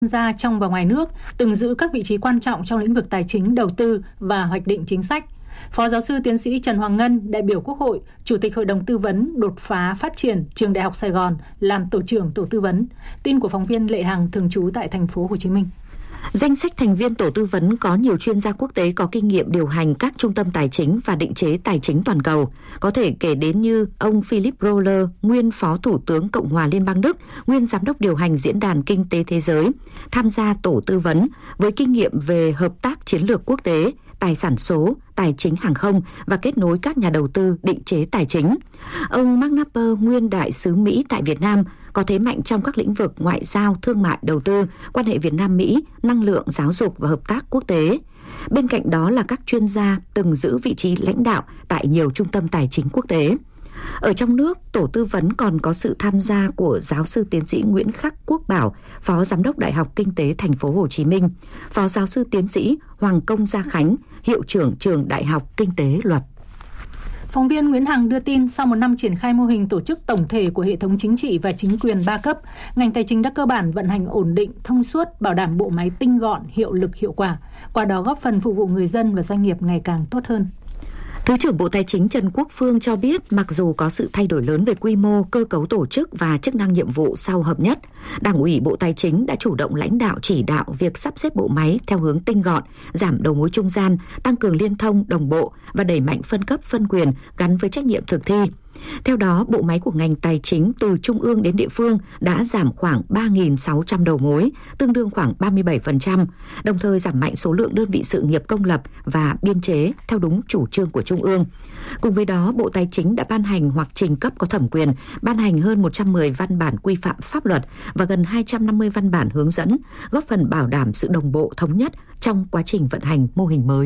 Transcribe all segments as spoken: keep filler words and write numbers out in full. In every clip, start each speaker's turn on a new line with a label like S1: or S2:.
S1: gia trong và ngoài nước, từng giữ các vị trí quan trọng trong lĩnh vực tài chính, đầu tư và hoạch định chính sách. Phó giáo sư tiến sĩ Trần Hoàng Ngân, đại biểu Quốc hội, Chủ tịch Hội đồng Tư vấn Đột phá Phát triển Trường Đại học Sài Gòn, làm tổ trưởng tổ tư vấn. Tin của phóng viên Lệ Hằng thường trú tại thành phố Hồ Chí Minh.
S2: Danh sách thành viên tổ tư vấn có nhiều chuyên gia quốc tế có kinh nghiệm điều hành các trung tâm tài chính và định chế tài chính toàn cầu. Có thể kể đến như ông Philip Roller, nguyên Phó Thủ tướng Cộng hòa Liên bang Đức, nguyên Giám đốc điều hành Diễn đàn Kinh tế Thế giới, tham gia tổ tư vấn với kinh nghiệm về hợp tác chiến lược quốc tế, tài sản số, tài chính hàng không và kết nối các nhà đầu tư định chế tài chính. Ông Mark Napper, nguyên đại sứ Mỹ tại Việt Nam, có thế mạnh trong các lĩnh vực ngoại giao, thương mại, đầu tư, quan hệ Việt Nam-Mỹ, năng lượng, giáo dục và hợp tác quốc tế. Bên cạnh đó là các chuyên gia từng giữ vị trí lãnh đạo tại nhiều trung tâm tài chính quốc tế. Ở trong nước, tổ tư vấn còn có sự tham gia của giáo sư tiến sĩ Nguyễn Khắc Quốc Bảo, Phó Giám đốc Đại học Kinh tế Thành phố Hồ Chí Minh, Phó giáo sư tiến sĩ Hoàng Công Gia Khánh, Hiệu trưởng Trường Đại học Kinh tế Luật.
S1: Phóng viên Nguyễn Hằng đưa tin, sau một năm triển khai mô hình tổ chức tổng thể của hệ thống chính trị và chính quyền ba cấp, ngành tài chính đã cơ bản vận hành ổn định, thông suốt, bảo đảm bộ máy tinh gọn, hiệu lực, hiệu quả, qua đó góp phần phục vụ người dân và doanh nghiệp ngày càng tốt hơn.
S2: Thứ trưởng Bộ Tài chính Trần Quốc Phương cho biết, mặc dù có sự thay đổi lớn về quy mô, cơ cấu tổ chức và chức năng nhiệm vụ sau hợp nhất, Đảng ủy Bộ Tài chính đã chủ động lãnh đạo chỉ đạo việc sắp xếp bộ máy theo hướng tinh gọn, giảm đầu mối trung gian, tăng cường liên thông, đồng bộ và đẩy mạnh phân cấp phân quyền gắn với trách nhiệm thực thi. Theo đó, bộ máy của ngành tài chính từ trung ương đến địa phương đã giảm khoảng ba nghìn sáu trăm đầu mối, tương đương khoảng ba mươi bảy phần trăm, đồng thời giảm mạnh số lượng đơn vị sự nghiệp công lập và biên chế theo đúng chủ trương của trung ương. Cùng với đó, Bộ Tài chính đã ban hành hoặc trình cấp có thẩm quyền, ban hành hơn một trăm mười văn bản quy phạm pháp luật và gần hai trăm năm mươi văn bản hướng dẫn, góp phần bảo đảm sự đồng bộ thống nhất trong quá trình vận hành mô hình mới.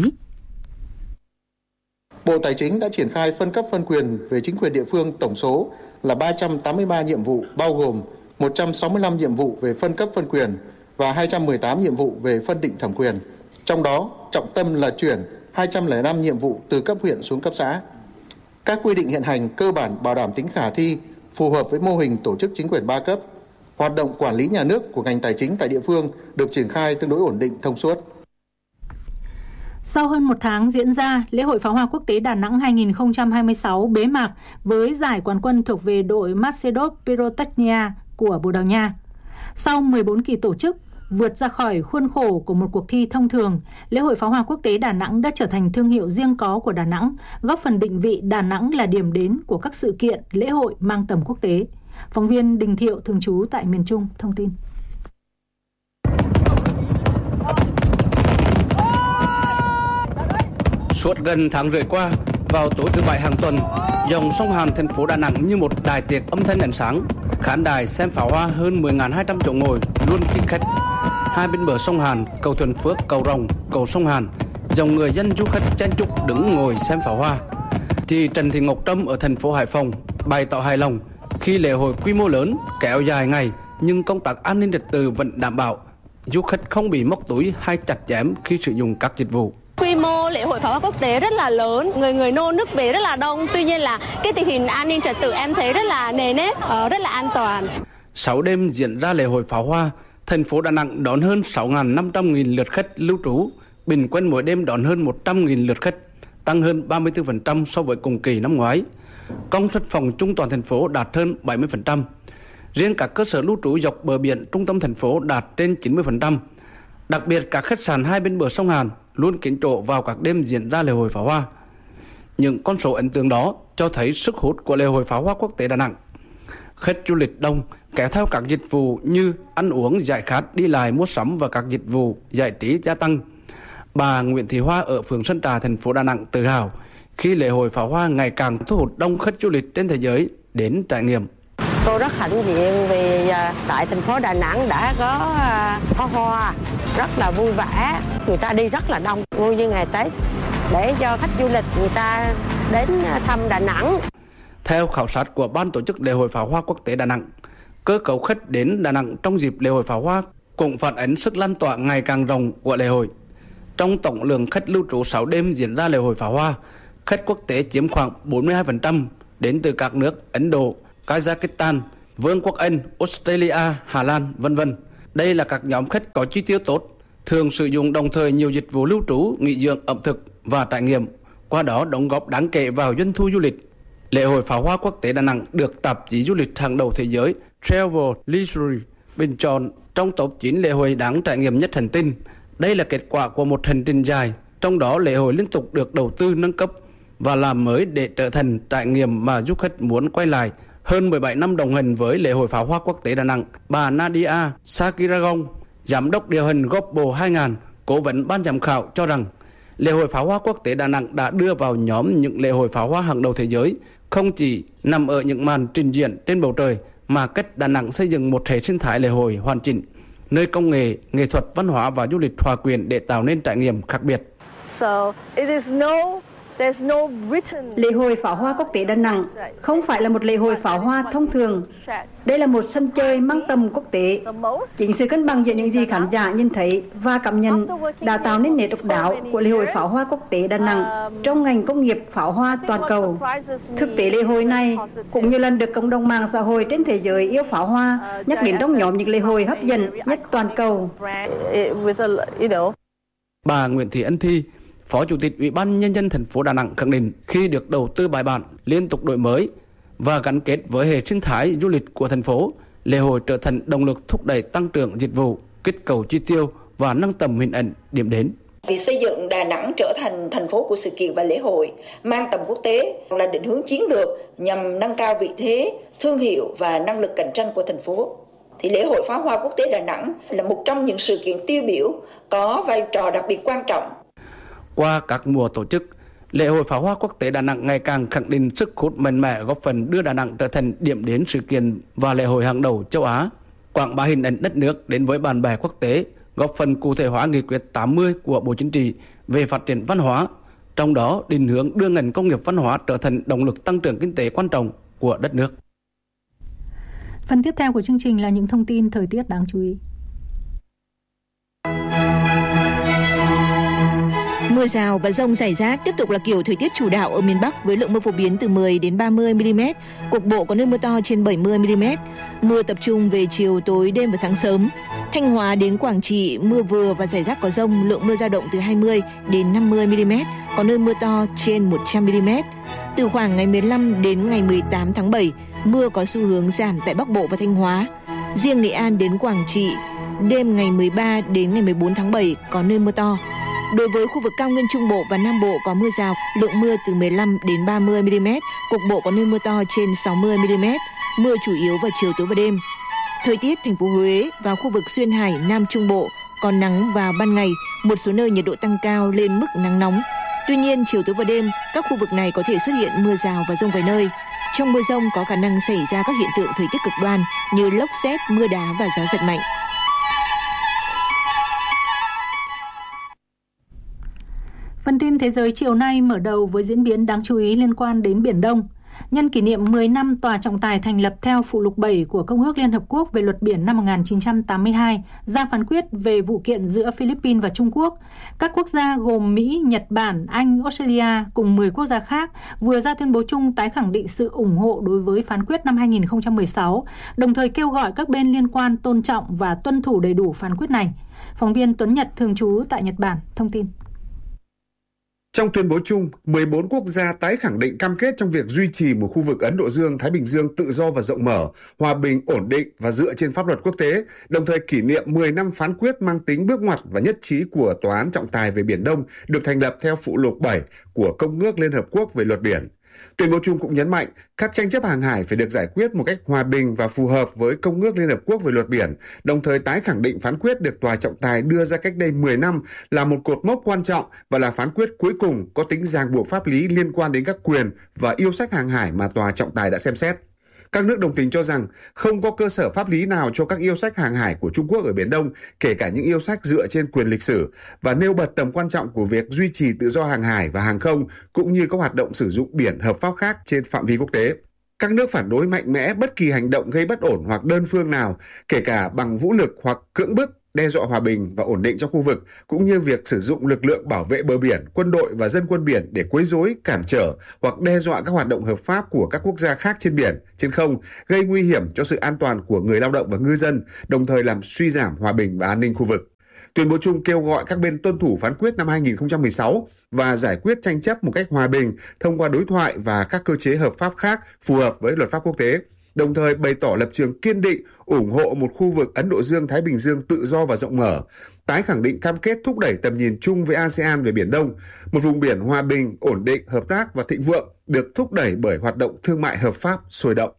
S3: Bộ Tài chính đã triển khai phân cấp phân quyền về chính quyền địa phương tổng số là ba trăm tám mươi ba nhiệm vụ, bao gồm một trăm sáu mươi lăm nhiệm vụ về phân cấp phân quyền và hai trăm mười tám nhiệm vụ về phân định thẩm quyền. Trong đó, trọng tâm là chuyển hai trăm lẻ năm nhiệm vụ từ cấp huyện xuống cấp xã. Các quy định hiện hành cơ bản bảo đảm tính khả thi, phù hợp với mô hình tổ chức chính quyền ba cấp. Hoạt động quản lý nhà nước của ngành tài chính tại địa phương được triển khai tương đối ổn định, thông suốt.
S1: Sau hơn một tháng diễn ra, lễ hội pháo hoa quốc tế Đà Nẵng hai không hai sáu bế mạc với giải quán quân thuộc về đội Mercedes Pyrotechnia của Bồ Đào Nha. Sau mười bốn kỳ tổ chức, vượt ra khỏi khuôn khổ của một cuộc thi thông thường, lễ hội pháo hoa quốc tế Đà Nẵng đã trở thành thương hiệu riêng có của Đà Nẵng, góp phần định vị Đà Nẵng là điểm đến của các sự kiện, lễ hội mang tầm quốc tế. Phóng viên Đình Thiệu thường trú tại miền Trung thông tin.
S4: Suốt gần tháng rưỡi qua, vào tối thứ Bảy hàng tuần, dòng sông Hàn thành phố Đà Nẵng như một đài tiệc âm thanh ánh sáng. Khán đài xem pháo hoa hơn mười nghìn hai trăm chỗ ngồi luôn kín khách. Hai bên bờ sông Hàn, cầu Thuận Phước, cầu Rồng, cầu sông Hàn, dòng người dân du khách chen chúc đứng ngồi xem pháo hoa. Chị Trần Thị Ngọc Trâm ở thành phố Hải Phòng bày tỏ hài lòng khi lễ hội quy mô lớn kéo dài ngày nhưng công tác an ninh trật tự vẫn đảm bảo, du khách không bị móc túi hay chặt chém khi sử dụng các dịch vụ.
S5: Quy mô lễ hội pháo hoa quốc tế rất là lớn, người người nô nức về rất là đông. Tuy nhiên là cái tình hình an ninh trật tự em thấy rất là nề nếp, rất là an toàn.
S4: Sáu đêm diễn ra lễ hội pháo hoa, thành phố Đà Nẵng đón hơn sáu nghìn năm trăm nghìn lượt khách lưu trú, bình quân mỗi đêm đón hơn một trăm nghìn lượt khách, tăng hơn ba mươi tư phần trăm so với cùng kỳ năm ngoái. Công suất phòng chung toàn thành phố đạt hơn bảy mươi phần trăm. Riêng các cơ sở lưu trú dọc bờ biển trung tâm thành phố đạt trên chín mươi phần trăm. Đặc biệt các khách sạn hai bên bờ sông Hàn luôn kín chỗ vào các đêm diễn ra lễ hội pháo hoa. Những con số ấn tượng đó cho thấy sức hút của lễ hội pháo hoa quốc tế Đà Nẵng. Khách du lịch đông kéo theo các dịch vụ như ăn uống, giải khát, đi lại, mua sắm và các dịch vụ giải trí gia tăng. Bà Nguyễn Thị Hoa ở phường Sơn Trà, thành phố Đà Nẵng tự hào khi lễ hội pháo hoa ngày càng thu hút đông khách du lịch trên thế giới đến trải nghiệm.
S6: Tôi rất hãnh diện vì tại thành phố Đà Nẵng đã có pháo hoa rất là vui vẻ, người ta đi rất là đông, vui như ngày Tết để cho khách du lịch người ta đến thăm Đà Nẵng.
S4: Theo khảo sát của ban tổ chức lễ hội pháo hoa quốc tế Đà Nẵng, cơ cấu khách đến Đà Nẵng trong dịp lễ hội pháo hoa cũng phản ánh sức lan tỏa ngày càng rộng của lễ hội. Trong tổng lượng khách lưu trú sáu đêm diễn ra lễ hội pháo hoa, khách quốc tế chiếm khoảng bốn mươi hai phần trăm, đến từ các nước Ấn Độ, Kazakhstan, Vương quốc Anh, Australia, Hà Lan, vân vân. Đây là các nhóm khách có chi tiêu tốt, thường sử dụng đồng thời nhiều dịch vụ lưu trú, nghỉ dưỡng, ẩm thực và trải nghiệm, qua đó đóng góp đáng kể vào doanh thu du lịch. Lễ hội pháo hoa quốc tế Đà Nẵng được tạp chí du lịch hàng đầu thế giới Travel Leisure bình chọn trong top chín lễ hội đáng trải nghiệm nhất hành tinh. Đây là kết quả của một hành trình dài, trong đó lễ hội liên tục được đầu tư nâng cấp và làm mới để trở thành trải nghiệm mà du khách muốn quay lại. Hơn mười bảy năm đồng hành với lễ hội pháo hoa quốc tế Đà Nẵng, bà Nadia Sakiragong, giám đốc điều hành Global hai không, cố vấn ban giám khảo cho rằng lễ hội pháo hoa quốc tế Đà Nẵng đã đưa vào nhóm những lễ hội pháo hoa hàng đầu thế giới, không chỉ nằm ở những màn trình diễn trên bầu trời mà cách Đà Nẵng xây dựng một hệ sinh thái lễ hội hoàn chỉnh, nơi công nghệ, nghệ thuật, văn hóa và du lịch hòa quyện để tạo nên trải nghiệm khác biệt.
S7: So it is no No written...
S8: Lễ hội pháo hoa quốc tế Đà Nẵng không phải là một lễ hội pháo hoa thông thường. Đây là một sân chơi mang tầm quốc tế. Chính sự cân bằng giữa những gì khán giả nhìn thấy và cảm nhận đã tạo nên nét độc đáo của lễ hội pháo hoa quốc tế Đà Nẵng trong ngành công nghiệp pháo hoa toàn cầu. Thực tế lễ hội này cũng như lần được cộng đồng mạng xã hội trên thế giới yêu pháo hoa nhắc đến trong nhóm những lễ hội hấp dẫn nhất toàn cầu.
S4: Bà Nguyễn Thị Ân Thi, Phó Chủ tịch Ủy ban Nhân dân thành phố Đà Nẵng khẳng định khi được đầu tư bài bản, liên tục đổi mới và gắn kết với hệ sinh thái du lịch của thành phố, lễ hội trở thành động lực thúc đẩy tăng trưởng dịch vụ, kích cầu chi tiêu và nâng tầm hình ảnh điểm đến.
S9: Việc xây dựng Đà Nẵng trở thành thành phố của sự kiện và lễ hội mang tầm quốc tế là định hướng chiến lược nhằm nâng cao vị thế, thương hiệu và năng lực cạnh tranh của thành phố. Thì lễ hội pháo hoa quốc tế Đà Nẵng là một trong những sự kiện tiêu biểu có vai trò đặc biệt quan trọng.
S4: Qua các mùa tổ chức, lễ hội pháo hoa quốc tế Đà Nẵng ngày càng khẳng định sức hút mạnh mẽ, góp phần đưa Đà Nẵng trở thành điểm đến sự kiện và lễ hội hàng đầu châu Á, quảng bá hình ảnh đất nước đến với bạn bè quốc tế, góp phần cụ thể hóa nghị quyết tám mươi của Bộ Chính trị về phát triển văn hóa, trong đó định hướng đưa ngành công nghiệp văn hóa trở thành động lực tăng trưởng kinh tế quan trọng của đất nước.
S1: Phần tiếp theo của chương trình là những thông tin thời tiết đáng chú ý.
S10: Mưa rào và dông rải rác tiếp tục là kiểu thời tiết chủ đạo ở miền Bắc với lượng mưa phổ biến từ mười đến ba mươi mi-li-mét, cục bộ có nơi mưa to trên bảy mươi mi-li-mét. Mưa tập trung về chiều tối, đêm và sáng sớm. Thanh Hóa đến Quảng Trị mưa vừa và rải rác có dông, lượng mưa dao động từ hai mươi đến năm mươi mi-li-mét, có nơi mưa to trên một trăm mi-li-mét. Từ khoảng ngày mười lăm đến ngày mười tám tháng bảy, mưa có xu hướng giảm tại Bắc Bộ và Thanh Hóa. Riêng Nghệ An đến Quảng Trị, đêm ngày mười ba đến ngày mười bốn tháng bảy có nơi mưa to. Đối với khu vực cao nguyên Trung Bộ và Nam Bộ có mưa rào, lượng mưa từ mười lăm đến ba mươi mi-li-mét, cục bộ có nơi mưa to trên sáu mươi mi-li-mét, mưa chủ yếu vào chiều tối và đêm. Thời tiết thành phố Huế và khu vực Duyên Hải, Nam Trung Bộ có nắng vào ban ngày, một số nơi nhiệt độ tăng cao lên mức nắng nóng. Tuy nhiên, chiều tối và đêm, các khu vực này có thể xuất hiện mưa rào và dông vài nơi. Trong mưa dông có khả năng xảy ra các hiện tượng thời tiết cực đoan như lốc sét, mưa đá và gió giật mạnh.
S1: Phần tin thế giới chiều nay mở đầu với diễn biến đáng chú ý liên quan đến Biển Đông. Nhân kỷ niệm mười năm Tòa trọng tài thành lập theo phụ lục bảy của Công ước Liên Hợp Quốc về luật biển năm một nghìn chín trăm tám mươi hai, ra phán quyết về vụ kiện giữa Philippines và Trung Quốc. Các quốc gia gồm Mỹ, Nhật Bản, Anh, Australia cùng mười quốc gia khác vừa ra tuyên bố chung tái khẳng định sự ủng hộ đối với phán quyết năm hai nghìn không trăm mười sáu, đồng thời kêu gọi các bên liên quan tôn trọng và tuân thủ đầy đủ phán quyết này. Phóng viên Tuấn Nhật thường trú tại Nhật Bản thông tin.
S11: Trong tuyên bố chung, mười bốn quốc gia tái khẳng định cam kết trong việc duy trì một khu vực Ấn Độ Dương-Thái Bình Dương tự do và rộng mở, hòa bình, ổn định và dựa trên pháp luật quốc tế, đồng thời kỷ niệm mười năm phán quyết mang tính bước ngoặt và nhất trí của Tòa án trọng tài về Biển Đông được thành lập theo phụ lục bảy của Công ước Liên Hợp Quốc về luật biển. Tuyên bố chung cũng nhấn mạnh các tranh chấp hàng hải phải được giải quyết một cách hòa bình và phù hợp với Công ước Liên Hợp Quốc về luật biển, đồng thời tái khẳng định phán quyết được Tòa trọng tài đưa ra cách đây mười năm là một cột mốc quan trọng và là phán quyết cuối cùng có tính ràng buộc pháp lý liên quan đến các quyền và yêu sách hàng hải mà Tòa trọng tài đã xem xét. Các nước đồng tình cho rằng không có cơ sở pháp lý nào cho các yêu sách hàng hải của Trung Quốc ở Biển Đông, kể cả những yêu sách dựa trên quyền lịch sử, và nêu bật tầm quan trọng của việc duy trì tự do hàng hải và hàng không, cũng như các hoạt động sử dụng biển hợp pháp khác trên phạm vi quốc tế. Các nước phản đối mạnh mẽ bất kỳ hành động gây bất ổn hoặc đơn phương nào, kể cả bằng vũ lực hoặc cưỡng bức, đe dọa hòa bình và ổn định trong khu vực, cũng như việc sử dụng lực lượng bảo vệ bờ biển, quân đội và dân quân biển để quấy rối, cản trở hoặc đe dọa các hoạt động hợp pháp của các quốc gia khác trên biển, trên không, gây nguy hiểm cho sự an toàn của người lao động và ngư dân, đồng thời làm suy giảm hòa bình và an ninh khu vực. Tuyên bố chung kêu gọi các bên tuân thủ phán quyết năm hai nghìn không trăm mười sáu và giải quyết tranh chấp một cách hòa bình thông qua đối thoại và các cơ chế hợp pháp khác phù hợp với luật pháp quốc tế, đồng thời bày tỏ lập trường kiên định ủng hộ một khu vực Ấn Độ Dương-Thái Bình Dương tự do và rộng mở, tái khẳng định cam kết thúc đẩy tầm nhìn chung với a sê an về Biển Đông, một vùng biển hòa bình, ổn định, hợp tác và thịnh vượng được thúc đẩy bởi hoạt động thương mại hợp pháp sôi động.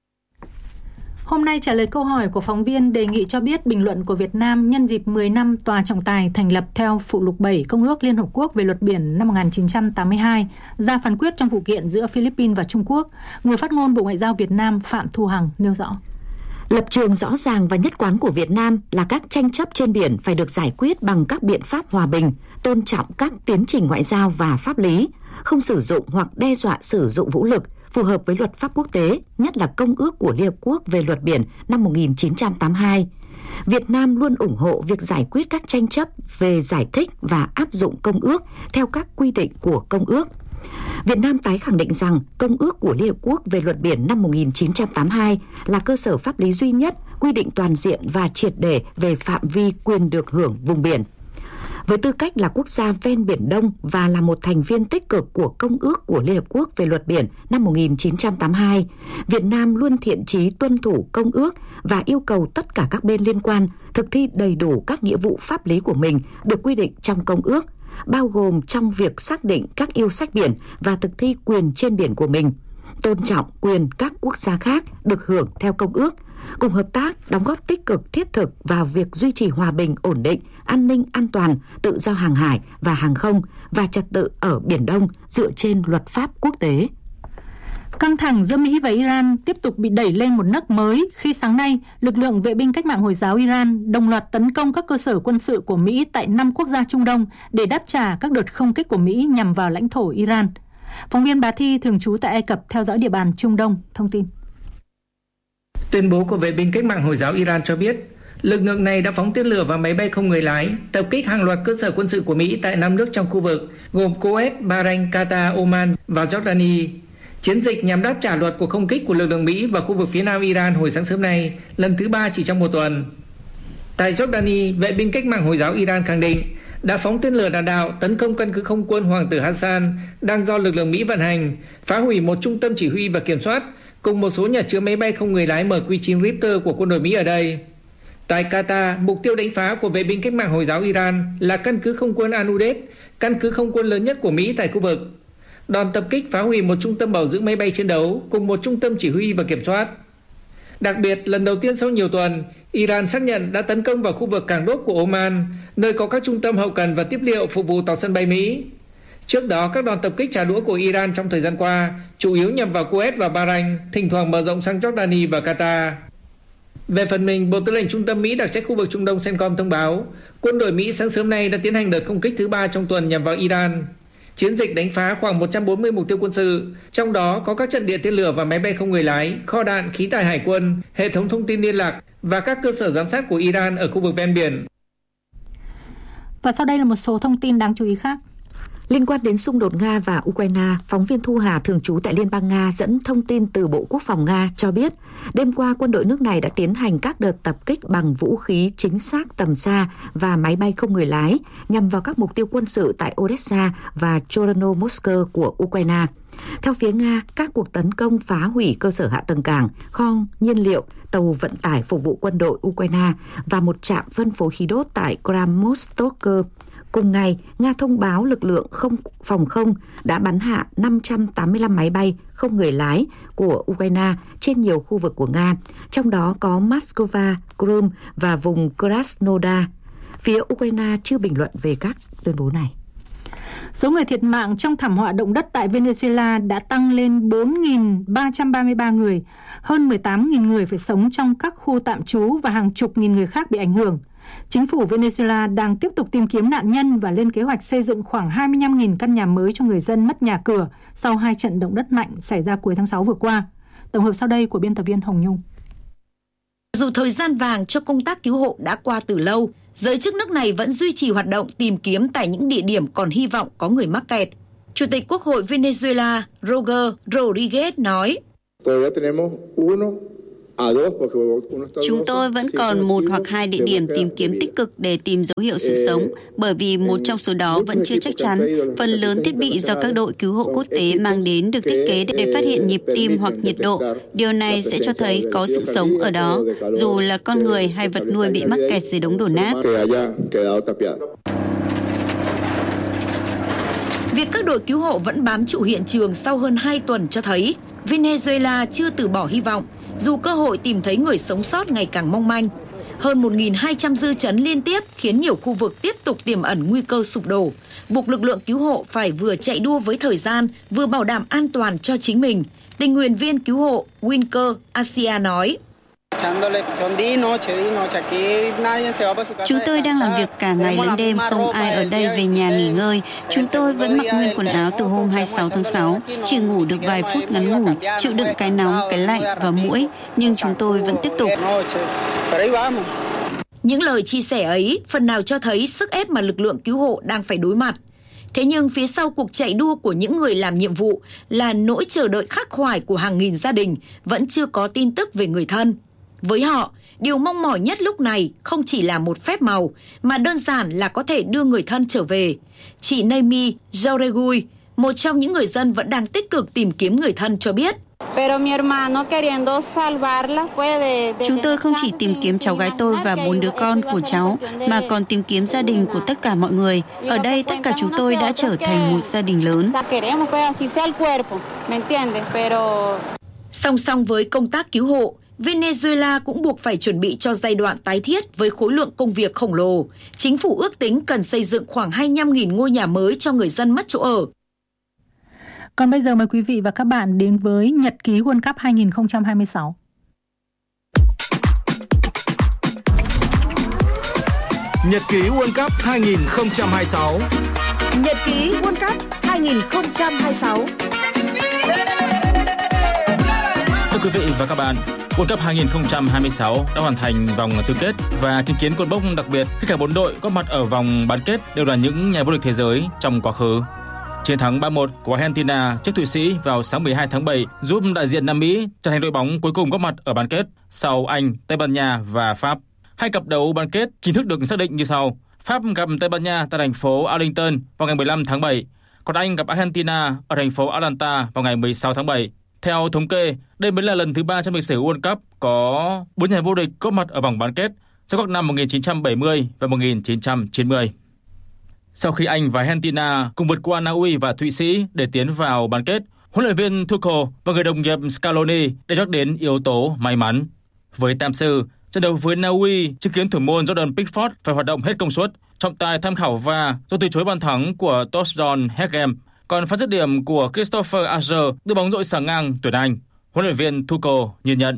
S1: Hôm nay trả lời câu hỏi của phóng viên đề nghị cho biết bình luận của Việt Nam nhân dịp mười năm Tòa trọng tài thành lập theo phụ lục bảy Công ước Liên Hợp Quốc về luật biển năm một nghìn chín trăm tám mươi hai, ra phán quyết trong vụ kiện giữa Philippines và Trung Quốc, người phát ngôn Bộ Ngoại giao Việt Nam Phạm Thu Hằng nêu rõ.
S2: Lập trường rõ ràng và nhất quán của Việt Nam là các tranh chấp trên biển phải được giải quyết bằng các biện pháp hòa bình, tôn trọng các tiến trình ngoại giao và pháp lý, không sử dụng hoặc đe dọa sử dụng vũ lực, phù hợp với luật pháp quốc tế, nhất là Công ước của Liên Hợp Quốc về luật biển năm một nghìn chín trăm tám mươi hai. Việt Nam luôn ủng hộ việc giải quyết các tranh chấp về giải thích và áp dụng Công ước theo các quy định của Công ước. Việt Nam tái khẳng định rằng Công ước của Liên Hợp Quốc về luật biển năm một nghìn chín trăm tám mươi hai là cơ sở pháp lý duy nhất quy định toàn diện và triệt để về phạm vi quyền được hưởng vùng biển. Với tư cách là quốc gia ven Biển Đông và là một thành viên tích cực của Công ước của Liên Hợp Quốc về luật biển năm một nghìn chín trăm tám mươi hai, Việt Nam luôn thiện chí tuân thủ Công ước và yêu cầu tất cả các bên liên quan thực thi đầy đủ các nghĩa vụ pháp lý của mình được quy định trong Công ước, bao gồm trong việc xác định các yêu sách biển và thực thi quyền trên biển của mình, tôn trọng quyền các quốc gia khác được hưởng theo Công ước, cùng hợp tác đóng góp tích cực thiết thực vào việc duy trì hòa bình, ổn định, an ninh, an toàn, tự do hàng hải và hàng không và trật tự ở Biển Đông dựa trên luật pháp quốc tế.
S1: Căng thẳng giữa Mỹ và Iran tiếp tục bị đẩy lên một nấc mới khi sáng nay, lực lượng vệ binh cách mạng Hồi giáo Iran đồng loạt tấn công các cơ sở quân sự của Mỹ tại năm quốc gia Trung Đông để đáp trả các đợt không kích của Mỹ nhằm vào lãnh thổ Iran. Phóng viên Bà Thi thường trú tại Ai Cập theo dõi địa bàn Trung Đông thông tin.
S12: Tuyên bố của vệ binh cách mạng Hồi giáo Iran cho biết, lực lượng này đã phóng tên lửa và máy bay không người lái, tập kích hàng loạt cơ sở quân sự của Mỹ tại năm nước trong khu vực, gồm Kuwait, Bahrain, Qatar, Oman và Jordani. Chiến dịch nhằm đáp trả loạt cuộc không kích của lực lượng Mỹ vào khu vực phía nam Iran hồi sáng sớm nay, lần thứ ba chỉ trong một tuần. Tại Jordani, vệ binh cách mạng Hồi giáo Iran khẳng định đã phóng tên lửa đạn đạo tấn công căn cứ không quân Hoàng tử Hassan đang do lực lượng Mỹ vận hành, phá hủy một trung tâm chỉ huy và kiểm soát, cùng một số nhà chứa máy bay không người lái em quy chín Raptor của quân đội Mỹ ở đây. Tại Qatar, mục tiêu đánh phá của vệ binh cách mạng Hồi giáo Iran là căn cứ không quân Al-Udeid, căn cứ không quân lớn nhất của Mỹ tại khu vực. Đòn tập kích phá hủy một trung tâm bảo dưỡng máy bay chiến đấu cùng một trung tâm chỉ huy và kiểm soát. Đặc biệt, lần đầu tiên sau nhiều tuần, Iran xác nhận đã tấn công vào khu vực cảng đốt của Oman, nơi có các trung tâm hậu cần và tiếp liệu phục vụ tàu sân bay Mỹ. Trước đó, các đòn tập kích trả đũa của Iran trong thời gian qua chủ yếu nhằm vào Kuwait và Bahrain, thỉnh thoảng mở rộng sang Jordani và Qatar. Về phần mình, Bộ Tư lệnh Trung tâm Mỹ đặc trách khu vực Trung Đông CENTCOM thông báo, quân đội Mỹ sáng sớm nay đã tiến hành đợt không kích thứ ba trong tuần nhằm vào Iran. Chiến dịch đánh phá khoảng một trăm bốn mươi mục tiêu quân sự, trong đó có các trận địa tên lửa và máy bay không người lái, kho đạn, khí tài hải quân, hệ thống thông tin liên lạc và các cơ sở giám sát của Iran ở khu vực ven biển.
S1: Và sau đây là một số thông tin đáng chú ý khác.
S2: Liên quan đến xung đột Nga và Ukraine, phóng viên Thu Hà thường trú tại Liên bang Nga dẫn thông tin từ Bộ Quốc phòng Nga cho biết, đêm qua quân đội nước này đã tiến hành các đợt tập kích bằng vũ khí chính xác tầm xa và máy bay không người lái nhằm vào các mục tiêu quân sự tại Odessa và Chornomorsk của Ukraine. Theo phía Nga, các cuộc tấn công phá hủy cơ sở hạ tầng cảng, kho nhiên liệu, tàu vận tải phục vụ quân đội Ukraine và một trạm phân phối khí đốt tại Kramatorsk. Cùng ngày, Nga thông báo lực lượng không phòng không đã bắn hạ năm trăm tám mươi lăm máy bay không người lái của Ukraine trên nhiều khu vực của Nga, trong đó có Moscow, Crimea và vùng Krasnodar. Phía Ukraine chưa bình luận về các tuyên bố này.
S1: Số người thiệt mạng trong thảm họa động đất tại Venezuela đã tăng lên bốn nghìn ba trăm ba mươi ba người, hơn mười tám nghìn người phải sống trong các khu tạm trú và hàng chục nghìn người khác bị ảnh hưởng. Chính phủ Venezuela đang tiếp tục tìm kiếm nạn nhân và lên kế hoạch xây dựng khoảng hai mươi lăm nghìn căn nhà mới cho người dân mất nhà cửa sau hai trận động đất mạnh xảy ra cuối tháng sáu vừa qua. Tổng hợp sau đây của biên tập viên Hồng Nhung.
S13: Dù thời gian vàng cho công tác cứu hộ đã qua từ lâu,
S2: giới chức nước này vẫn duy trì hoạt động tìm kiếm tại những địa điểm còn hy vọng có người mắc kẹt. Chủ tịch Quốc hội Venezuela Roger Rodriguez nói:
S13: Chúng tôi vẫn còn một hoặc hai địa điểm tìm kiếm tích cực để tìm dấu hiệu sự sống, bởi vì một trong số đó vẫn chưa chắc chắn. Phần lớn thiết bị do các đội cứu hộ quốc tế mang đến được thiết kế để phát hiện nhịp tim hoặc nhiệt độ. Điều này sẽ cho thấy có sự sống ở đó, dù là con người hay vật nuôi bị mắc kẹt dưới đống đổ nát.
S2: Việc các đội cứu hộ vẫn bám trụ hiện trường sau hơn hai tuần cho thấy Venezuela chưa từ bỏ hy vọng, dù cơ hội tìm thấy người sống sót ngày càng mong manh. Hơn một nghìn hai trăm dư chấn liên tiếp khiến nhiều khu vực tiếp tục tiềm ẩn nguy cơ sụp đổ, buộc lực lượng cứu hộ phải vừa chạy đua với thời gian, vừa bảo đảm an toàn cho chính mình. Tình nguyện viên cứu hộ Winker Asia nói:
S13: Chúng tôi đang làm việc cả ngày lẫn đêm, không ai ở đây về nhà nghỉ ngơi. Chúng tôi vẫn mặc nguyên quần áo từ hôm hai mươi sáu tháng sáu, chỉ ngủ được vài phút ngắn ngủi, chịu đựng cái nóng, cái lạnh và muỗi, nhưng chúng tôi vẫn tiếp tục.
S2: Những lời chia sẻ ấy phần nào cho thấy sức ép mà lực lượng cứu hộ đang phải đối mặt. Thế nhưng phía sau cuộc chạy đua của những người làm nhiệm vụ là nỗi chờ đợi khắc khoải của hàng nghìn gia đình vẫn chưa có tin tức về người thân. Với họ, điều mong mỏi nhất lúc này không chỉ là một phép màu, mà đơn giản là có thể đưa người thân trở về. Chị Naomi Jauregui, một trong những người dân vẫn đang tích cực tìm kiếm người thân cho biết:
S13: Chúng tôi không chỉ tìm kiếm cháu gái tôi và bốn đứa con của cháu, mà còn tìm kiếm gia đình của tất cả mọi người. Ở đây tất cả chúng tôi đã trở thành một gia đình lớn.
S2: Song song với công tác cứu hộ, Venezuela cũng buộc phải chuẩn bị cho giai đoạn tái thiết với khối lượng công việc khổng lồ. Chính phủ ước tính cần xây dựng khoảng hai mươi lăm nghìn ngôi nhà mới cho người dân mất chỗ ở.
S1: Còn bây giờ mời quý vị và các bạn đến với Nhật ký World Cup hai không hai sáu.
S14: Nhật ký World Cup hai không hai sáu.
S15: Nhật ký World Cup hai không hai sáu.
S16: Thưa quý vị và các bạn, World Cup hai không hai sáu đã hoàn thành vòng tứ kết và chứng kiến cột mốc đặc biệt khi cả bốn đội có mặt ở vòng bán kết đều là những nhà vô địch thế giới trong quá khứ. Chiến thắng ba một của Argentina trước Thụy Sĩ vào sáng mười hai tháng bảy giúp đại diện Nam Mỹ trở thành đội bóng cuối cùng góp mặt ở bán kết sau Anh, Tây Ban Nha và Pháp. Hai cặp đấu bán kết chính thức được xác định như sau: Pháp gặp Tây Ban Nha tại thành phố Arlington vào ngày mười lăm tháng bảy, còn Anh gặp Argentina ở thành phố Atlanta vào ngày mười sáu tháng bảy. Theo thống kê, đây mới là lần thứ ba trong lịch sử World Cup có bốn nhà vô địch góp mặt ở vòng bán kết sau các năm một nghìn chín trăm bảy mươi và một nghìn chín trăm chín mươi. Sau khi Anh và Argentina cùng vượt qua Na Uy và Thụy Sĩ để tiến vào bán kết, huấn luyện viên Tuchel và người đồng nghiệp Scaloni đã nhắc đến yếu tố may mắn. Với tam sư, trận đấu với Na Uy chứng kiến thủ môn Jordan Pickford phải hoạt động hết công suất, trọng tài tham khảo vê a rờ do từ chối bàn thắng của Thorsten Hegem, còn pha dứt điểm của Christopher Archer đưa bóng dội xà ngang tuyển Anh. Huấn luyện viên Tuchel nhìn nhận: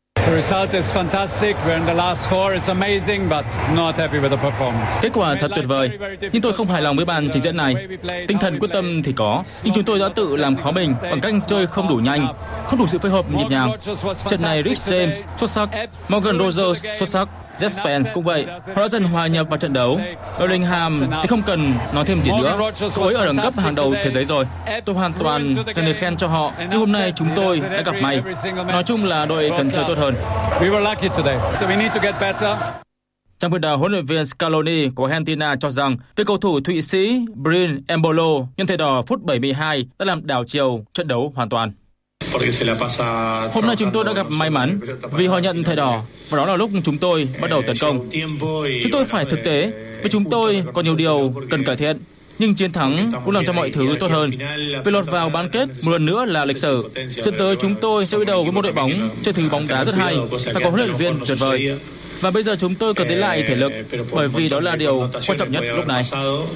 S16: Kết quả thật tuyệt vời, nhưng tôi không hài lòng với màn trình diễn này. Tinh thần quyết tâm thì có, nhưng chúng tôi đã tự làm khó mình bằng cách chơi không đủ nhanh, không đủ sự phối hợp nhịp nhàng. Trận này Rhys James xuất sắc, Morgan Rogers xuất sắc, Jed Spence cũng vậy. Họ đã dần hòa nhập vào trận đấu. Bellingham thì không cần nói thêm gì nữa. Cậu ấy ở đẳng cấp hàng đầu thế giới rồi. Tôi hoàn toàn dành lời khen cho họ. Nhưng hôm nay chúng tôi đã gặp may. Nói chung là đội cần chơi tốt hơn. Trong khi đó, huấn luyện viên Scaloni của Argentina cho rằng việc cầu thủ Thụy Sĩ Bryn Embolo nhân thẻ đỏ phút bảy mươi hai đã làm đảo chiều trận đấu hoàn toàn. Hôm nay chúng tôi đã gặp may mắn vì họ nhận thẻ đỏ và đó là lúc chúng tôi bắt đầu tấn công. Chúng tôi phải thực tế vì chúng tôi có nhiều điều cần cải thiện, nhưng chiến thắng cũng làm cho mọi thứ tốt hơn. Về lọt vào bán kết một lần nữa là lịch sử. Trận tới chúng tôi sẽ đối đầu với một đội bóng chơi thứ bóng đá rất hay và có huấn luyện viên tuyệt vời. Và bây giờ chúng tôi cần lấy lại thể lực bởi vì đó là điều quan trọng nhất lúc này.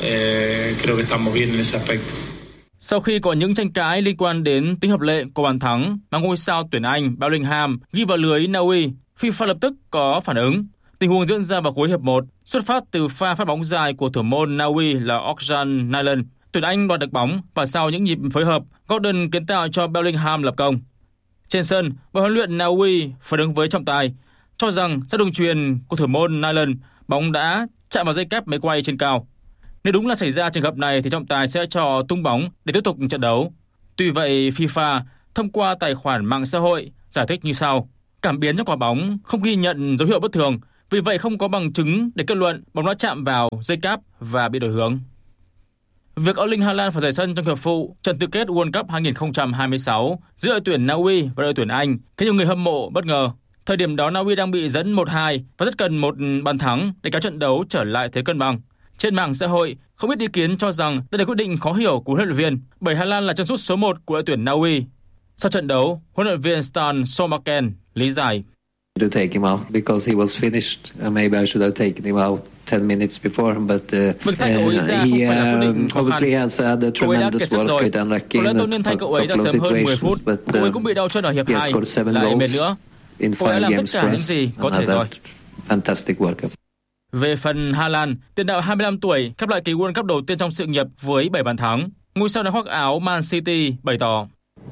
S16: Sau khi có những tranh cãi liên quan đến tính hợp lệ của bàn thắng mà ngôi sao tuyển Anh Bellingham ghi vào lưới Na Uy, FIFA lập tức có phản ứng. Tình huống diễn ra vào cuối hiệp một, xuất phát từ pha phát bóng dài của thủ môn Na Uy là Orjan Nyland. Tuyển Anh đoạt được bóng và sau những nhịp phối hợp, Gordon kiến tạo cho Bellingham lập công. Trên sân, ban huấn luyện Na Uy phản ứng với trọng tài, cho rằng sau đường chuyền của thủ môn Nyland, bóng đã chạm vào dây kép máy quay trên cao. Nếu đúng là xảy ra trường hợp này thì trọng tài sẽ cho tung bóng để tiếp tục trận đấu. Tuy vậy, FIFA thông qua tài khoản mạng xã hội giải thích như sau: cảm biến trong quả bóng không ghi nhận dấu hiệu bất thường, vì vậy không có bằng chứng để kết luận bóng đã chạm vào dây cáp và bị đổi hướng. Việc Erling Haaland phải rời sân trong hiệp phụ trận tứ kết World Cup hai không hai sáu giữa đội tuyển Na Uy và đội tuyển Anh khiến nhiều người hâm mộ bất ngờ. Thời điểm đó Na Uy đang bị dẫn một hai và rất cần một bàn thắng để kéo trận đấu trở lại thế cân bằng. Trên mạng xã hội, không ít ý kiến cho rằng đây là quyết định khó hiểu của huấn luyện viên, bởi Haaland là chân sút số một của đội tuyển Na Uy. Sau trận đấu, huấn luyện viên Stan Solbakken lý giải:
S17: to take him out because he was finished. Uh, maybe I should have taken him out ten minutes before, but uh, uh, he uh, obviously has had a tremendous work rate and lucky in a couple of situations, but uh,
S16: cô ấy cũng bị đau chân ở hiệp hai, lại mệt nữa. Cô ấy đã làm tất cả những gì có thể rồi.
S17: Fantastic work.
S16: Về phần Haaland, tiền đạo hai mươi lăm tuổi khép lại kỳ World Cup đầu tiên trong sự nghiệp với bảy bàn thắng. Ngôi sao đang khoác áo Man City bày tỏ: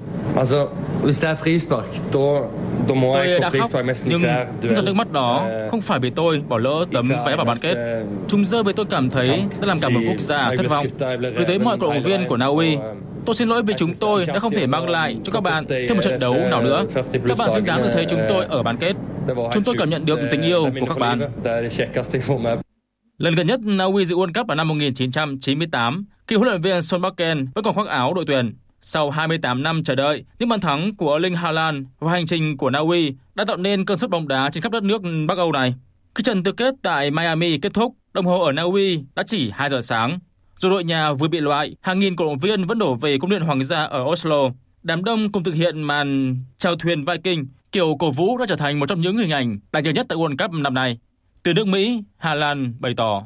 S18: tôi đã khóc, nhưng những giọt nước mắt đó
S16: không phải vì tôi bỏ lỡ tấm vé vào bán kết. Chúng rơi vì tôi cảm thấy đã làm cả một quốc gia thất vọng. Gửi tới mọi cổ động viên của Na Uy, tôi xin lỗi vì chúng tôi đã không thể mang lại cho các bạn thêm một trận đấu nào nữa. Các bạn xứng đáng được thấy chúng tôi ở bán kết. Chúng tôi cảm nhận được tình yêu của các bạn. Lần gần nhất Na Uy dự World Cup vào năm một nghìn chín trăm chín mươi tám, khi huấn luyện viên Solbakken vẫn còn khoác áo đội tuyển. Sau hai mươi tám năm chờ đợi, những bàn thắng của Erling Haaland và hành trình của Na Uy đã tạo nên cơn sốt bóng đá trên khắp đất nước Bắc Âu này. Khi trận tứ kết tại Miami kết thúc, đồng hồ ở Na Uy đã chỉ hai giờ sáng. Dù đội nhà vừa bị loại, hàng nghìn cổ động viên vẫn đổ về cung điện hoàng gia ở Oslo. Đám đông cùng thực hiện màn chèo thuyền Viking, kiểu cổ vũ đã trở thành một trong những hình ảnh đáng nhớ nhất tại World Cup năm nay. Từ nước Mỹ, Haaland bày tỏ: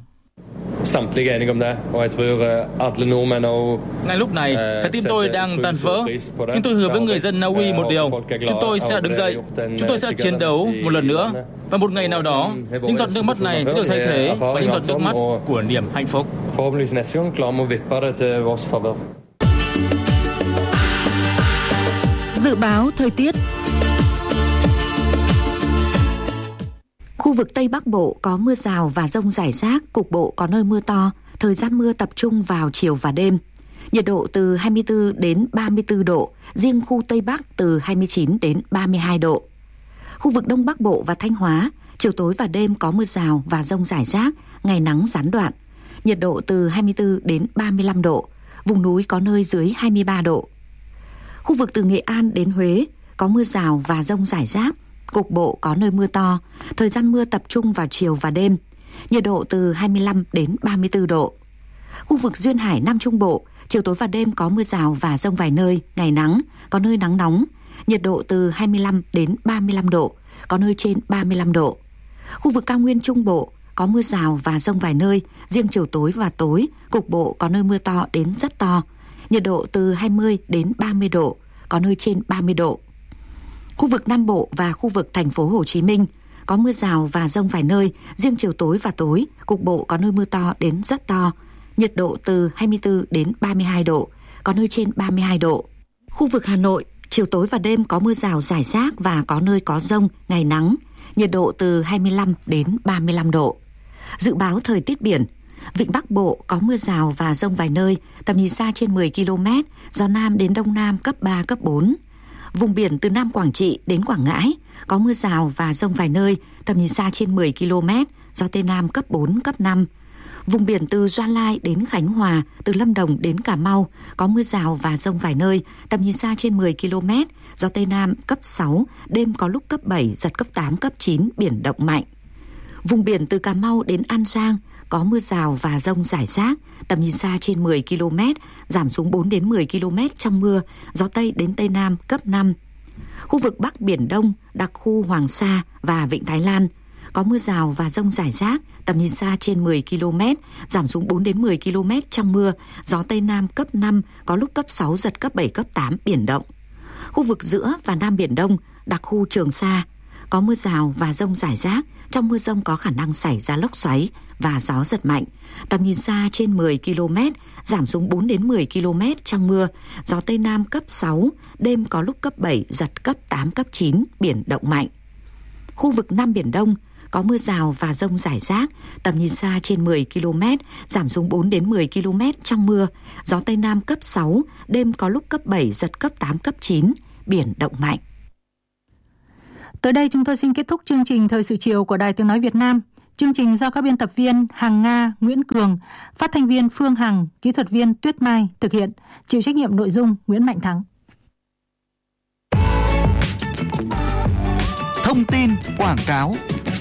S16: ngay lúc này, trái tim tôi đang tan vỡ, nhưng tôi hứa với người dân Na Uy một điều: chúng tôi sẽ đứng dậy, chúng tôi sẽ chiến đấu một lần nữa, và một ngày nào đó, những giọt nước mắt này sẽ được thay thế bởi những giọt nước mắt của niềm hạnh phúc.
S15: Dự báo thời tiết.
S2: Khu vực Tây Bắc Bộ có mưa rào và dông rải rác, cục bộ có nơi mưa to, thời gian mưa tập trung vào chiều và đêm. Nhiệt độ từ hai mươi tư đến ba mươi tư độ, riêng khu Tây Bắc từ hai mươi chín đến ba mươi hai độ. Khu vực Đông Bắc Bộ và Thanh Hóa, chiều tối và đêm có mưa rào và dông rải rác, ngày nắng gián đoạn. Nhiệt độ từ hai mươi tư đến ba mươi lăm độ, vùng núi có nơi dưới hai mươi ba độ. Khu vực từ Nghệ An đến Huế có mưa rào và dông rải rác, cục bộ có nơi mưa to, thời gian mưa tập trung vào chiều và đêm, nhiệt độ từ hai mươi lăm đến ba mươi tư độ. Khu vực Duyên Hải Nam Trung Bộ, chiều tối và đêm có mưa rào và dông vài nơi, ngày nắng, có nơi nắng nóng, nhiệt độ từ hai mươi lăm đến ba mươi lăm độ, có nơi trên ba mươi lăm độ. Khu vực Cao Nguyên Trung Bộ có mưa rào và dông vài nơi, riêng chiều tối và tối, cục bộ có nơi mưa to đến rất to, nhiệt độ từ hai mươi đến ba mươi độ, có nơi trên ba mươi độ. Khu vực Nam Bộ và khu vực thành phố Hồ Chí Minh có mưa rào và dông vài nơi, riêng chiều tối và tối, cục bộ có nơi mưa to đến rất to, nhiệt độ từ hai mươi tư đến ba mươi hai độ, có nơi trên ba mươi hai độ. Khu vực Hà Nội, chiều tối và đêm có mưa rào rải rác và có nơi có dông, ngày nắng, nhiệt độ từ hai mươi lăm đến ba mươi lăm độ. Dự báo thời tiết biển, Vịnh Bắc Bộ có mưa rào và dông vài nơi, tầm nhìn xa trên mười ki lô mét, gió Nam đến Đông Nam cấp ba, cấp bốn. Vùng biển từ Nam Quảng Trị đến Quảng Ngãi có mưa rào và dông vài nơi, tầm nhìn xa trên mười ki lô mét, gió Tây Nam cấp bốn, cấp năm. Vùng biển từ Gia Lai đến Khánh Hòa, từ Lâm Đồng đến Cà Mau có mưa rào và dông vài nơi, tầm nhìn xa trên mười ki lô mét, gió Tây Nam cấp sáu, đêm có lúc cấp bảy, giật cấp tám, cấp chín, biển động mạnh. Vùng biển từ Cà Mau đến An Giang có mưa rào và dông rải rác, tầm nhìn xa trên mười ki lô mét, giảm xuống bốn đến mười ki lô mét trong mưa, gió Tây đến Tây Nam cấp năm. Khu vực Bắc Biển Đông, đặc khu Hoàng Sa và Vịnh Thái Lan có mưa rào và dông rải rác, tầm nhìn xa trên mười ki lô mét, giảm xuống bốn đến mười ki lô mét trong mưa, gió Tây Nam cấp năm, có lúc cấp sáu, giật cấp bảy, cấp tám, biển động. Khu vực giữa và Nam Biển Đông, đặc khu Trường Sa có mưa rào và dông rải rác, trong mưa dông có khả năng xảy ra lốc xoáy và gió giật mạnh, tầm nhìn xa trên mười ki lô mét, giảm xuống bốn đến mười ki lô mét trong mưa, gió Tây Nam cấp sáu, đêm có lúc cấp bảy, giật cấp tám, cấp chín, biển động mạnh. Khu vực Nam Biển Đông có mưa rào và dông rải rác, tầm nhìn xa trên mười ki lô mét, giảm xuống bốn đến mười ki lô mét trong mưa, gió Tây Nam cấp sáu, đêm có lúc cấp bảy, giật cấp tám, cấp chín, biển động mạnh.
S1: Tới đây chúng tôi xin kết thúc chương trình Thời sự chiều của Đài Tiếng Nói Việt Nam. Chương trình do các biên tập viên Hằng Nga, Nguyễn Cường, phát thanh viên Phương Hằng, kỹ thuật viên Tuyết Mai thực hiện, chịu trách nhiệm nội dung Nguyễn Mạnh Thắng.
S14: Thông tin quảng cáo.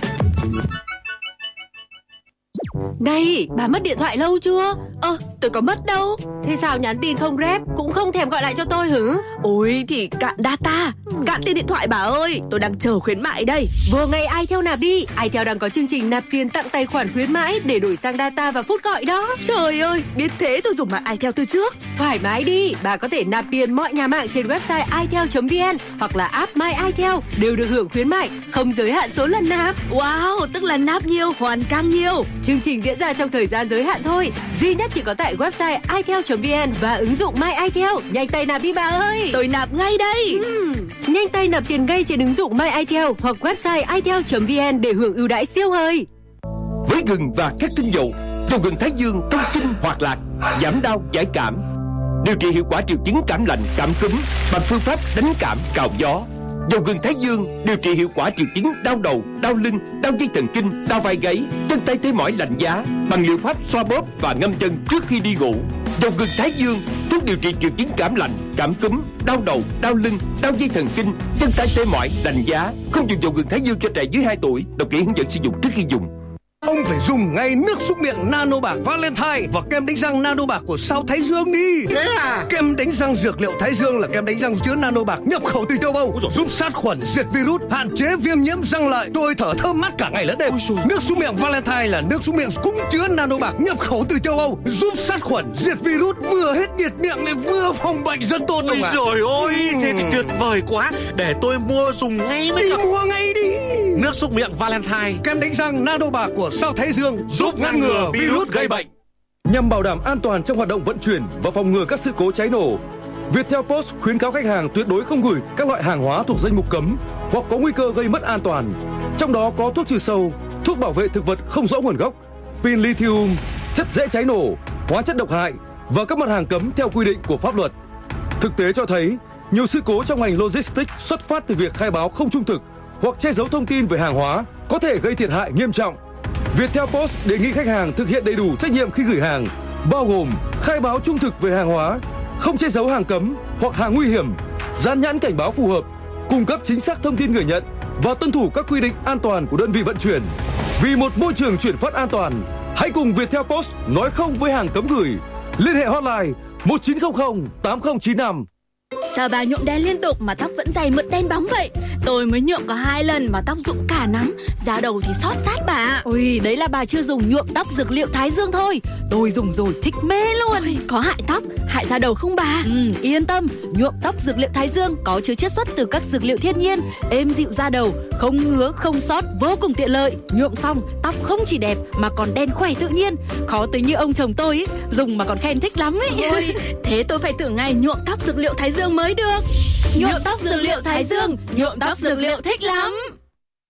S19: Này, bà mất điện thoại lâu chưa? Ơ, tôi có mất đâu. Thế sao nhắn tin không rep, cũng không thèm gọi lại cho tôi hử?
S20: Ôi thì cạn data, cạn tiền điện thoại bà ơi. Tôi đang chờ khuyến mại đây.
S19: Vừa ngày iTel nạp đi. iTel đang có chương trình nạp tiền tặng tài khoản khuyến mãi để đổi sang data và phút gọi đó.
S20: Trời ơi, biết thế tôi dùng mạng iTel từ trước.
S19: Thoải mái đi, bà có thể nạp tiền mọi nhà mạng trên website itel chấm vn hoặc là app My iTel, đều được hưởng khuyến mại, không giới hạn số lần nạp.
S20: Wow, tức là nạp nhiều hoàn càng nhiều.
S19: Chương trình diễn ra trong thời gian giới hạn thôi, duy nhất chỉ có tại website itel chấm vn và ứng dụng My iTel. Nhanh tay nạp đi bà ơi.
S20: Tôi nạp ngay đây.
S19: uhm. Nhanh tay nạp tiền ngay trên ứng dụng My iTel hoặc website itel chấm vn để hưởng ưu đãi siêu hời.
S21: Với gừng và các tinh dầu, dầu gừng Thái Dương thông sinh hoạt lạc, giảm đau giải cảm, điều trị hiệu quả triệu chứng cảm lạnh, cảm cúm bằng phương pháp đánh cảm cào gió. Dầu gừng Thái Dương điều trị hiệu quả triệu chứng đau đầu, đau lưng, đau dây thần kinh, đau vai gáy, chân tay tê mỏi lạnh giá bằng liệu pháp xoa bóp và ngâm chân trước khi đi ngủ. Dầu gừng Thái Dương thuốc điều trị triệu chứng cảm lạnh, cảm cúm, đau đầu, đau lưng, đau dây thần kinh, chân tay tê mỏi lạnh giá. Không dùng dầu gừng Thái Dương cho trẻ dưới hai tuổi. Đọc kỹ hướng dẫn sử dụng trước khi dùng.
S22: Ông phải dùng ngay nước súc miệng Nano Bạc Valentine và kem đánh răng Nano Bạc của Sao Thái Dương đi.
S21: Thế à?
S22: Kem đánh răng dược liệu Thái Dương là kem đánh răng chứa Nano Bạc nhập khẩu từ châu Âu, giúp sát khuẩn, diệt virus, hạn chế viêm nhiễm răng lợi. Tôi thở thơm mát cả ngày lẫn đêm. Nước súc miệng Valentine là nước súc miệng cũng chứa Nano Bạc nhập khẩu từ châu Âu, giúp sát khuẩn, diệt virus, vừa hết nhiệt miệng lại vừa phòng bệnh rất tốt.
S21: Ôi trời ơi, thế thì tuyệt vời quá. Để tôi mua dùng ngay mới
S22: được. Đi mua ngay đi.
S21: Nước súc miệng Valentine,
S22: kem đánh răng Nano Bạc của Sao Thái Dương,
S21: giúp ngăn ngừa virus gây bệnh.
S23: Nhằm bảo đảm an toàn trong hoạt động vận chuyển và phòng ngừa các sự cố cháy nổ, Viettel Post khuyến cáo khách hàng tuyệt đối không gửi các loại hàng hóa thuộc danh mục cấm hoặc có nguy cơ gây mất an toàn. Trong đó có thuốc trừ sâu, thuốc bảo vệ thực vật không rõ nguồn gốc, pin lithium, chất dễ cháy nổ, hóa chất độc hại và các mặt hàng cấm theo quy định của pháp luật. Thực tế cho thấy, nhiều sự cố trong ngành logistics xuất phát từ việc khai báo không trung thực hoặc che giấu thông tin về hàng hóa, có thể gây thiệt hại nghiêm trọng. Viettel Post đề nghị khách hàng thực hiện đầy đủ trách nhiệm khi gửi hàng, bao gồm khai báo trung thực về hàng hóa, không che giấu hàng cấm hoặc hàng nguy hiểm, dán nhãn cảnh báo phù hợp, cung cấp chính xác thông tin người nhận và tuân thủ các quy định an toàn của đơn vị vận chuyển. Vì một môi trường chuyển phát an toàn, hãy cùng Viettel Post nói không với hàng cấm gửi. Liên hệ hotline một chín không không tám không chín năm.
S24: Sao bà nhuộm đen liên tục mà tóc vẫn dày mượt đen bóng vậy? Tôi mới nhuộm có hai lần mà tóc rụng cả nắm, da đầu thì xót sát bà.
S25: Ôi, đấy là bà chưa dùng nhuộm tóc dược liệu Thái Dương thôi. Tôi dùng rồi thích mê luôn.
S24: Ôi, có hại tóc, hại da đầu không bà?
S25: Ừ, yên tâm, nhuộm tóc dược liệu Thái Dương có chứa chiết xuất từ các dược liệu thiên nhiên, êm dịu da đầu, không ngứa, không xót, vô cùng tiện lợi. Nhuộm xong, tóc không chỉ đẹp mà còn đen khỏe tự nhiên. Khó tới như ông chồng tôi ý, dùng mà còn khen thích lắm ấy.
S24: Ôi, thế tôi phải thử ngay nhuộm tóc dược liệu Thái Dương mới được.
S25: Nhuộm tóc dược liệu Thái Dương, nhuộm tóc dược liệu thích lắm.